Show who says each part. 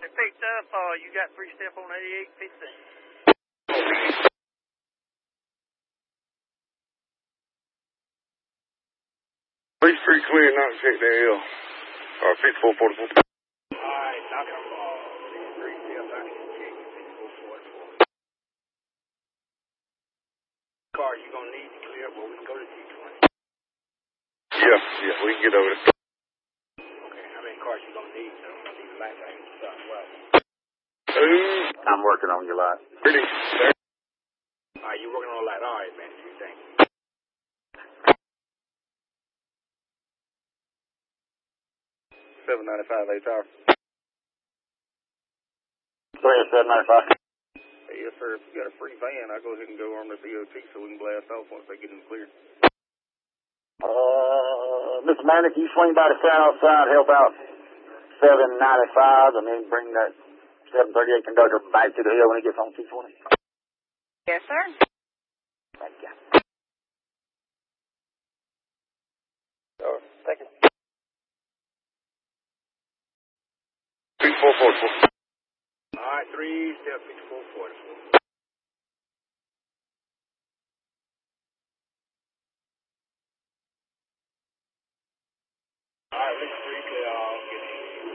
Speaker 1: They picked up, you got 3-step on 8815.
Speaker 2: 3 clear, not check the L. 5444.
Speaker 1: Alright, knock it on 3-step, I can check 5444. Car you gonna need to clear, but we can go to T20.
Speaker 2: Yeah, we can get over there.
Speaker 1: Okay, how many cars you gonna need? I'm gonna need a light right to start well.
Speaker 3: I'm working on your lot.
Speaker 2: Pretty.
Speaker 1: Alright, you working on a light. Alright, man, do you think?
Speaker 2: $795 tower.
Speaker 3: Go ahead, 795.
Speaker 2: Hey, yes, sir. If you got a free van, I'll go ahead and go arm the DOT so we can blast off once they get in clear.
Speaker 3: Mr. Manick, you swing by the south side, help out 795, and then bring that 738 conductor back to the hill when he gets on 220.
Speaker 4: Yes, sir.
Speaker 3: Thank you.
Speaker 2: Thank you. 6444.
Speaker 1: Alright, 3-step 5444. Alright, let's 3 clear, I'll get in.